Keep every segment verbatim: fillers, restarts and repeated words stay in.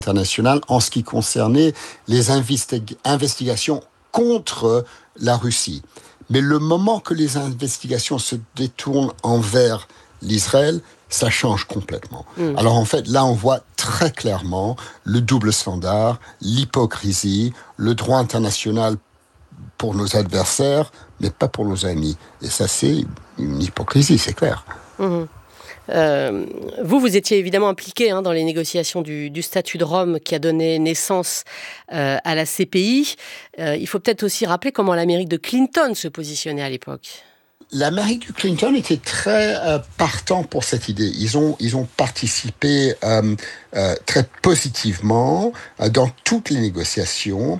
internationale en ce qui concernait les investi- investigations contre la Russie. Mais le moment que les investigations se détournent envers l'Israël, ça change complètement. Mmh. Alors en fait, là, on voit très clairement le double standard, l'hypocrisie, le droit international pour nos adversaires, mais pas pour nos amis. Et ça, c'est une hypocrisie, c'est clair. Mmh. Euh, vous, vous étiez évidemment impliqué hein, dans les négociations du, du statut de Rome qui a donné naissance euh, à la C P I. Euh, il faut peut-être aussi rappeler comment l'Amérique de Clinton se positionnait à l'époque. L'Amérique de Clinton était très euh, partant pour cette idée. Ils ont, ils ont participé euh, euh, très positivement euh, dans toutes les négociations.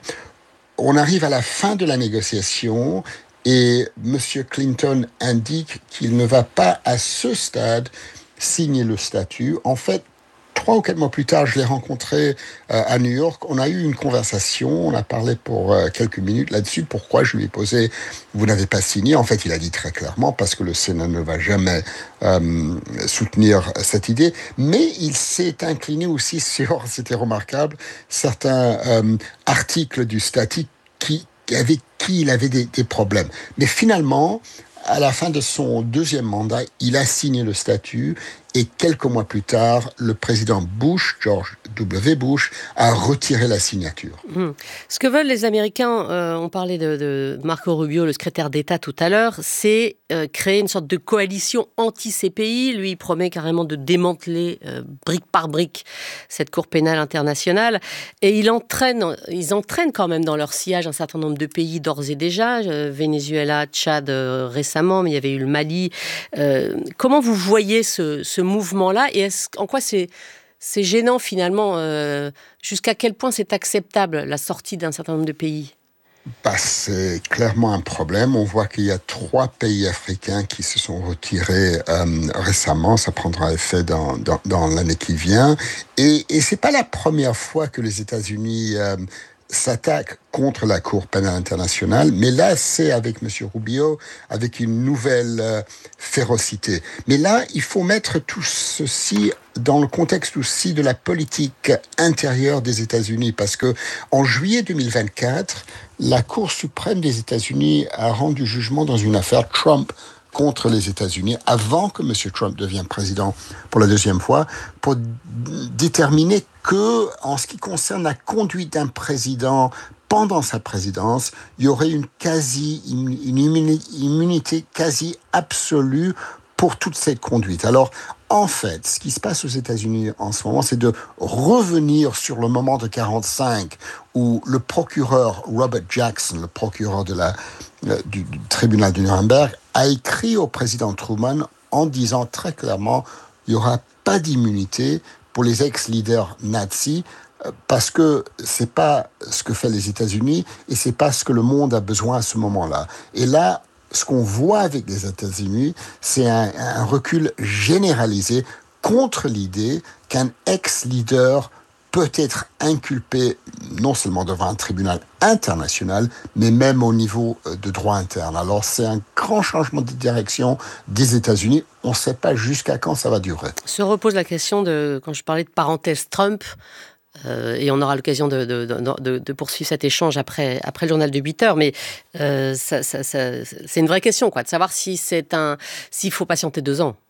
On arrive à la fin de la négociation et M. Clinton indique qu'il ne va pas à ce stade signer le statut. En fait, trois ou quatre mois plus tard, je l'ai rencontré euh, à New York. On a eu une conversation, on a parlé pour euh, quelques minutes là-dessus. Pourquoi je lui ai posé « Vous n'avez pas signé ?» En fait, il a dit très clairement parce que le Sénat ne va jamais euh, soutenir cette idée. Mais il s'est incliné aussi sur, c'était remarquable, certains euh, articles du statut qui, avec qui il avait des, des problèmes. Mais finalement, à la fin de son deuxième mandat, il a signé le statut et quelques mois plus tard, le président Bush, George W. Bush, a retiré la signature. Mmh. Ce que veulent les Américains, euh, on parlait de, de Marco Rubio, le secrétaire d'État tout à l'heure, c'est euh, créer une sorte de coalition anti-C P I. Lui, il promet carrément de démanteler euh, brique par brique cette Cour pénale internationale. Et il entraîne, ils entraînent quand même dans leur sillage un certain nombre de pays d'ores et déjà. Euh, Venezuela, Tchad euh, récemment, mais il y avait eu le Mali. Euh, comment vous voyez ce, ce mouvement-là et est-ce, en quoi c'est... C'est gênant finalement. Euh, jusqu'à quel point c'est acceptable la sortie d'un certain nombre de pays ? Bah, c'est clairement un problème. On voit qu'il y a trois pays africains qui se sont retirés euh, récemment. Ça prendra effet dans, dans, dans l'année qui vient. Et, et c'est pas la première fois que les États-Unis euh, s'attaquent contre la Cour pénale internationale, mais là, c'est avec M. Rubio, avec une nouvelle euh, férocité. Mais là, il faut mettre tout ceci dans le contexte aussi de la politique intérieure des États-Unis, parce que en juillet deux mille vingt-quatre, la Cour suprême des États-Unis a rendu jugement dans une affaire Trump contre les États-Unis, avant que M. Trump devienne président pour la deuxième fois, pour d- déterminer que, en ce qui concerne la conduite d'un président pendant sa présidence, il y aurait une quasi, une, une immunité quasi absolue pour toute cette conduite. Alors, en fait, ce qui se passe aux États-Unis en ce moment, c'est de revenir sur le moment de quarante-cinq où le procureur Robert Jackson, le procureur de la, du, du tribunal de Nuremberg, a écrit au président Truman en disant très clairement il n'y aura pas d'immunité pour les ex-leaders nazis parce que c'est pas ce que fait les États-Unis et c'est pas ce que le monde a besoin à ce moment-là. Et là, ce qu'on voit avec les États-Unis, c'est un, un recul généralisé contre l'idée qu'un ex-leader peut être inculpé non seulement devant un tribunal international, mais même au niveau de droit interne. Alors c'est un grand changement de direction des États-Unis. On ne sait pas jusqu'à quand ça va durer. Se repose la question de, quand je parlais de parenthèse Trump, Euh, et on aura l'occasion de, de, de, de, de poursuivre cet échange après, après le journal de huit heures, mais euh, ça, ça, ça, c'est une vraie question, quoi, de savoir si c'est un, s'il faut patienter deux ans.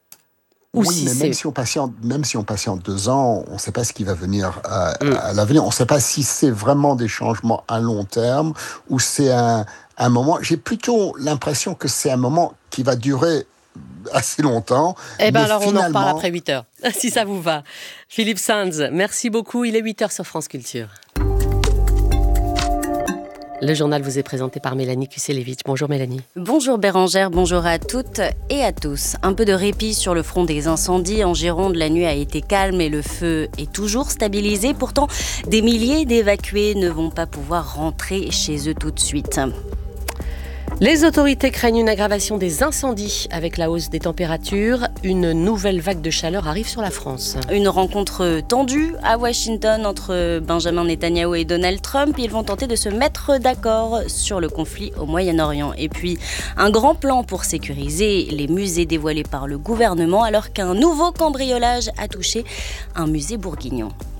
Ou oui, si mais c'est... même si on patiente, même si on patiente deux ans, on ne sait pas ce qui va venir à, mm. à l'avenir. On ne sait pas si c'est vraiment des changements à long terme ou c'est un, un moment. J'ai plutôt l'impression que c'est un moment qui va durer assez longtemps. Eh bien alors finalement... on en reparle après huit heures, si ça vous va. Philippe Sands, merci beaucoup. Il est huit heures sur France Culture. Le journal vous est présenté par Mélanie Kuselevitch. Bonjour Mélanie. Bonjour Bérangère, bonjour à toutes et à tous. Un peu de répit sur le front des incendies. En Gironde, la nuit a été calme et le feu est toujours stabilisé. Pourtant, des milliers d'évacués ne vont pas pouvoir rentrer chez eux tout de suite. Les autorités craignent une aggravation des incendies avec la hausse des températures. Une nouvelle vague de chaleur arrive sur la France. Une rencontre tendue à Washington entre Benjamin Netanyahou et Donald Trump. Ils vont tenter de se mettre d'accord sur le conflit au Moyen-Orient. Et puis, un grand plan pour sécuriser les musées dévoilés par le gouvernement alors qu'un nouveau cambriolage a touché un musée bourguignon.